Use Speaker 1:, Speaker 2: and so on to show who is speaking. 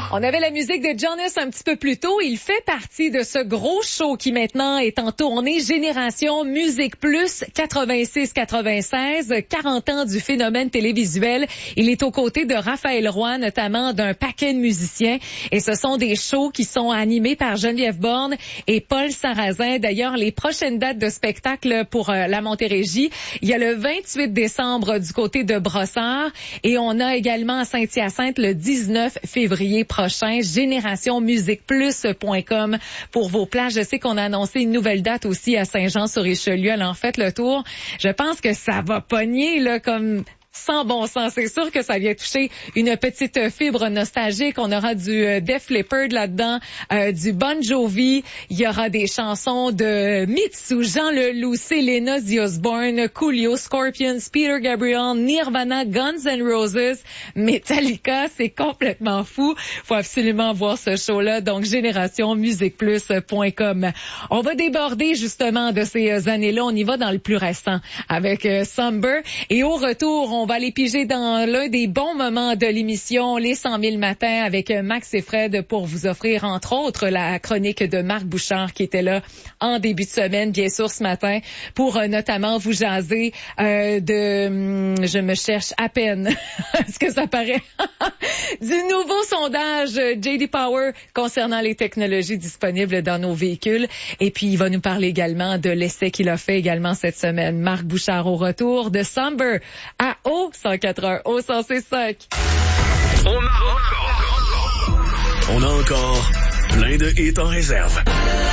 Speaker 1: On avait la musique de Jonas un petit peu plus tôt. Il fait partie de ce gros show qui maintenant est en tournée, Génération Musique Plus 86-96, 40 ans du phénomène télévisuel. Il est aux côtés de Raphaël Roy, notamment d'un paquet de musiciens. Et ce sont des shows qui sont animés par Geneviève Borne et Paul Sarrazin. D'ailleurs, les prochaines dates de spectacle pour la Montérégie, il y a le 28 décembre du côté de Brossard et on a également à Saint-Hyacinthe le 19 février prochain. GénérationMusiquePlus.com pour vos places. Je sais qu'on a annoncé une nouvelle date aussi à Saint-Jean-sur-Richelieu. Elle en fait le tour. Je pense que ça va pogner là comme sans bon sens. C'est sûr que ça vient toucher une petite fibre nostalgique. On aura du Def Leppard là-dedans, du Bon Jovi. Il y aura des chansons de Mitsu, Jean Leloup, Selena, The Osbourne, Coolio, Scorpions, Peter Gabriel, Nirvana, Guns N' Roses, Metallica. C'est complètement fou. Faut absolument voir ce show-là. Donc, GénérationMusiquePlus.com. On va déborder justement de ces années-là. On y va dans le plus récent avec Somber. Et au retour, on va aller piger dans l'un des bons moments de l'émission, les 100 000 matins avec Max et Fred pour vous offrir, entre autres, la chronique de Marc Bouchard qui était là en début de semaine, bien sûr, ce matin, pour notamment vous jaser je me cherche à peine, ce que ça paraît, du nouveau sondage J.D. Power concernant les technologies disponibles dans nos véhicules. Et puis, il va nous parler également de l'essai qu'il a fait également cette semaine. Marc Bouchard au retour de Somber à O104.1, O106.5.
Speaker 2: On a encore plein de hits en réserve.